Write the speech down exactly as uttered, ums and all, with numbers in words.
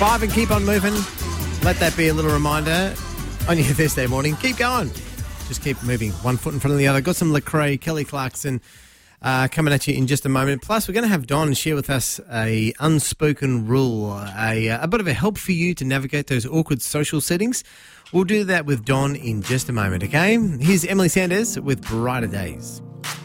five and keep on moving. Let that be a little reminder on your Thursday morning. Keep going. Just keep moving. One foot in front of the other. Got some Lecrae, Kelly Clarkson uh, coming at you in just a moment. Plus, we're going to have Don share with us a unspoken rule, a, a bit of a help for you to navigate those awkward social settings. We'll do that with Don in just a moment, okay? Here's Emily Sanders with Brighter Days.